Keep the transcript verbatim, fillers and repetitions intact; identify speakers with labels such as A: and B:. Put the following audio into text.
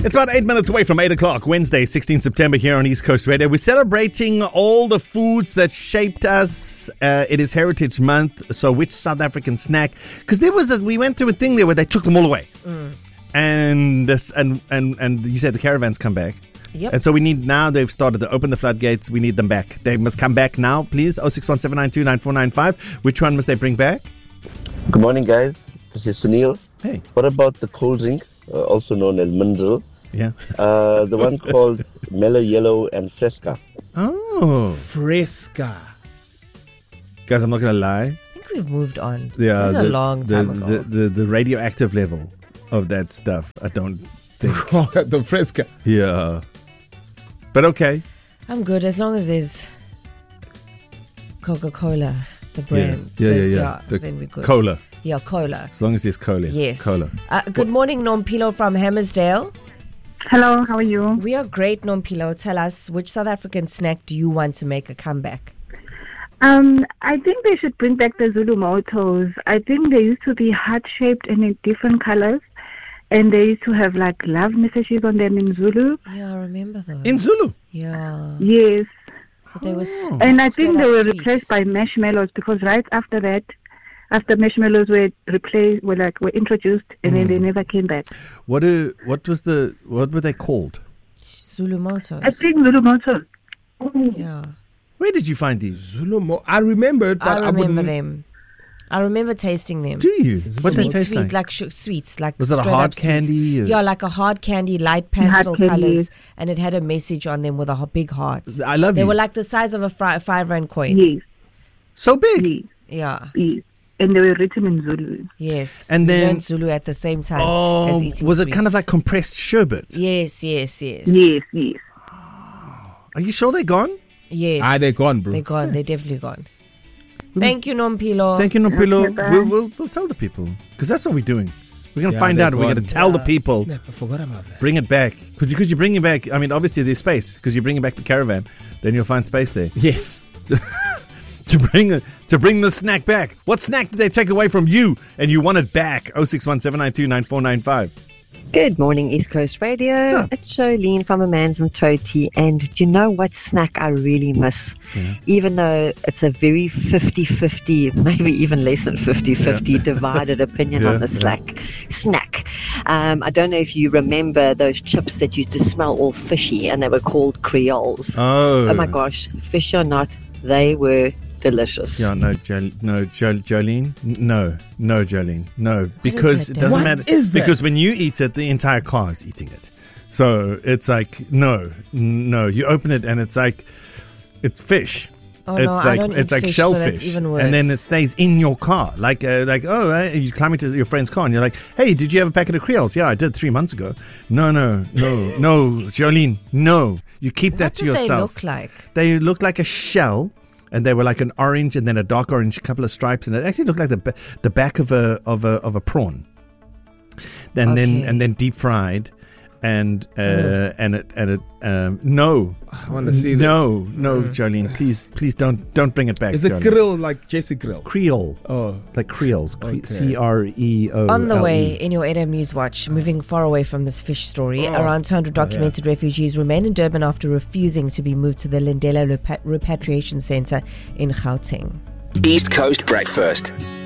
A: It's about eight minutes away from eight o'clock, Wednesday, sixteenth September here on East Coast Radio. We're celebrating all the foods that shaped us. Uh, it is Heritage Month, so which South African snack? Because there was a, we went through a thing there where they took them all away. Mm. And, this, and, and, and you said the caravans come back.
B: Yep.
A: And so we need, now they've started to open the floodgates. We need them back. They must come back now, please. oh six one seven nine two nine four nine five. Which one must they bring back?
C: Good morning, guys. This is Sunil.
A: Hey.
C: What about the cold drink, uh, also known as Mineral?
A: Yeah.
C: Uh, the one called Mellow Yellow and Fresca.
A: Oh.
D: Fresca.
A: Guys, I'm not going to lie.
B: I think we've moved on.
A: Yeah,
B: That was
A: the,
B: a long time
A: the,
B: ago.
A: The, the, the radioactive level of that stuff, I don't think.
D: The Fresca.
A: Yeah. But okay.
B: I'm good as long as there's Coca-Cola, the brand.
A: Yeah, yeah,
B: The-
A: yeah. yeah. The
B: then we're good.
A: cola.
B: Yeah, cola.
A: As long as there's cola.
B: Yes.
A: Cola.
B: Uh, good morning, Nompilo from Hammersdale.
E: Hello, how are you?
B: We are great, Nompilo. Tell us, which South African snack do you want to make a comeback?
E: Um, I think they should bring back the Zulu motos. I think they used to be heart-shaped and in different colors. And they used to have like love messages on them in Zulu.
B: Yeah, I remember those.
A: In Zulu?
B: Yeah.
E: Yes.
B: But they were s-
E: And I think
B: straight
E: they
B: up
E: were
B: sweets.
E: replaced by marshmallows because right after that, after marshmallows were replaced, were like were introduced, and then they never came back.
A: What do, What was the, what were they called?
B: Zulu motos.
E: I think Zulu motos.
B: Yeah.
A: Where did you find these?
D: Zulu Mo- I remembered, but
B: I
D: I,
B: remember
D: wouldn't.
B: them. I remember tasting them.
A: Do you? What they
B: Sweet,
A: taste
B: sweet,
A: like?
B: like sh- sweets, like
A: Was it a
B: straight
A: hard
B: up sweets.
A: candy or-
B: Yeah, like a hard candy, light pastel
E: candy,
B: colors,
E: yes.
B: and it had a message on them with a ho- big heart.
A: I love
B: They
A: these.
B: were like the size of a fri- five rand coin.
E: Yes,
A: So big.
E: yes,
B: Yeah,
E: yes. And they were written in Zulu.
B: yes.
A: And
B: We
A: then-
B: learned Zulu at the same time
A: Oh,
B: as eating
A: was it kind of
B: sweets.
A: like compressed sherbet?
B: Yes, yes, yes,
E: Yes, yes.
A: Are you sure they're gone?
B: yes.
D: Ah, they're gone, bro.
B: They're gone. They're definitely gone. Thank you, Nompilo.
A: Thank you, Nompilo.
E: Okay, bye.
A: We'll, we'll, we'll tell the people. Because that's what we're doing. We're going to
D: Yeah,
A: find
D: they're
A: out. We're going to
D: gone.
A: tell the
B: Yeah.
A: people.
D: Snap, I forgot about that.
A: Bring it back. Because you bring it back. I mean, obviously there's space. Because you're bringing back the caravan. Then you'll find space there.
D: Yes.
A: to bring it, to bring the snack back. What snack did they take away from you and you want it back? oh six one seven nine two nine four nine five.
F: Good morning, East Coast Radio.
A: Sup?
F: It's Jolene from Amanzim Toti. And do you know what snack I really miss?
A: Yeah.
F: Even though it's a very fifty-fifty, maybe even less than fifty-fifty divided opinion
A: Yeah,
F: on the
A: yeah.
F: snack. Snack. Um, I don't know if you remember those chips that used to smell all fishy and they were called Creoles.
A: Oh.
F: Oh my gosh, fish or not, they were delicious.
A: Yeah, no, jo- no, jo- Jolene, no, no, Jolene, no, because
B: that,
A: it doesn't
D: Dan?
A: matter.
D: What is that?
A: Because when you eat it, the entire car is eating it. So it's like no, no. You open it and it's like it's fish.
B: Oh, no,
A: it's
B: I
A: like
B: don't
A: it's
B: eat
A: like
B: fish, so that's
A: shellfish,
B: even
A: and then it
B: worse.
A: stays in your car. Like uh, like oh, uh, you climb into your friend's car and you're like, hey, did you have a packet of Creoles? Yeah, I did three months ago. No, no, no, no, Jolene, no. You keep that
B: What
A: to
B: did they
A: yourself.
B: look like?
A: They look like a shell, and they were like an orange and then a dark orange, couple of stripes, and it actually looked like the ba- the back of a of a of a prawn. And then
B: Okay.
A: and then deep fried, and uh, and it and it um, no,
D: I want to see this.
A: no, no, Jolene, please please don't don't bring it back.
D: Is it
A: Jolene.
D: grill like Jesse Grill?
A: Creole?
D: Oh.
A: Like Creoles, Cre-
D: Okay.
A: C R E O.
B: On the
A: L E.
B: way, in your A M News Watch, moving far away from this fish story,
D: Oh.
B: around two hundred documented refugees remain in Durban after refusing to be moved to the Lindela Repa- Repatriation Centre in Gauteng.
G: East Coast Breakfast.